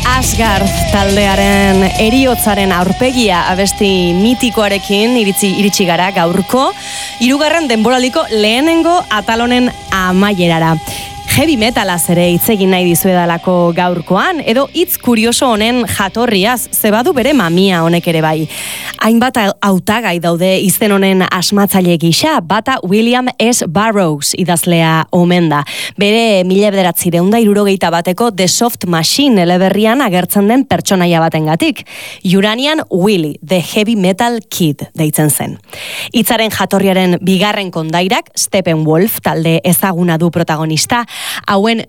Asgard taldearen heriotzaren aurpegia abesti mitikoarekin iritsi gara gaurko, 3. denboraldiko lehenengo atalonen amaierara. Heavy metalaz ere hitz egin nahi dizuedalako gaurkoan, edo hitz kurioso honen jatorriaz, zebadu bere mamia honek ere bai. Hainbat hautagai daude izen honen asmatzaile gisa, bata William S. Burroughs idazlea omen da. Bere 1961 The Soft Machine eleberrian agertzen den pertsonaia batengatik. Uranian Willie, the Heavy Metal Kid, deitzen zen. Hitzaren jatorriaren bigarren kondairak, Steppenwolf talde ezaguna du protagonista, hauen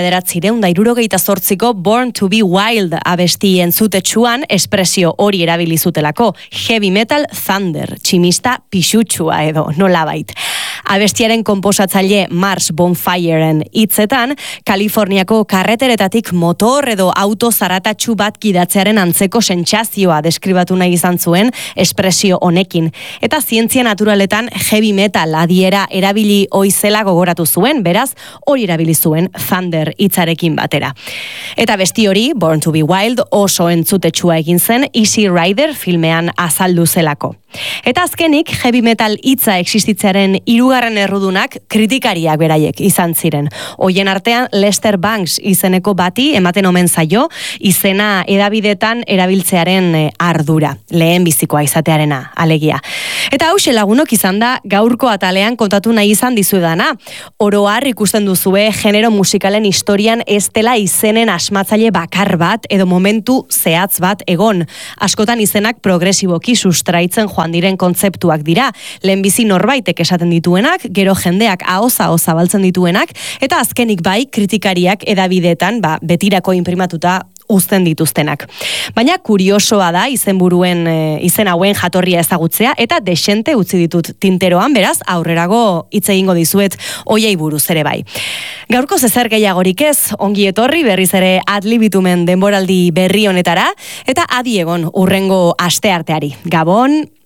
1968ko Born to be Wild abesti entzutetsuan espresio hori erabilizutelako, Heavy Metal Thunder, tximista pixutsua edo nolabait. Abestiaren konposatzaile Mars Bonfireren hitzetan, Kaliforniako karreteretatik motor edo auto zaratatsu bat gidatzearen antzeko sentsazioa deskribatu nahi izan zuen espresio honekin. Eta zientzia naturaletan heavy metal adiera erabili oizela gogoratu zuen, beraz, hori erabili zuen Thunder hitzarekin batera. Eta besti hori, Born to be Wild, oso entzutetsua egin zen Easy Rider filmean azaldu zelako. Eta azkenik, heavy metal hitza existitzearen 3. errudunak kritikariak beraiek izan ziren. Hoien artean, Lester Bangs izeneko bati ematen omen zaio, izena edabidetan erabiltzearen ardura, lehen bizikoa izatearena, alegia. Eta hause lagunok izan da, gaurko atalean kontatu nahi izan dizuedana. Oro har ikusten duzue genero musikalen historian ez dela izenen asmatzaile bakar bat edo momentu zehatz bat egon. Askotan izenak progresiboki sustraitzen joan diren kontzeptuak dira. Lehenbizi norbaitek esaten dituenak, gero jendeak ahoza zabaltzen dituenak, eta azkenik bai kritikariak edabideetan betirako inprimatuta uzten dituztenak. Baina kuriosoa da izen hauen jatorria ezagutzea eta desente utzi ditut tinteroan, beraz aurrerago hitz egingo dizuet hoiei buruz ere bai. Gaurko zer gehiagorik ez, ongi etorri berriz ere adlibitumen denboraldi berri honetara eta adi egon hurrengo astearteari. Gabon!